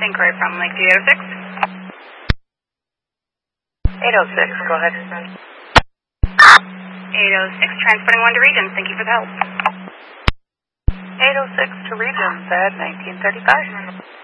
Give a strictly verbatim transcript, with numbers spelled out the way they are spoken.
inquiry from Lakeview eight oh six. eight oh six, go ahead. eight oh six, transporting one to Regions. Thank you for the help. eight oh six to Regions at nineteen thirty-five.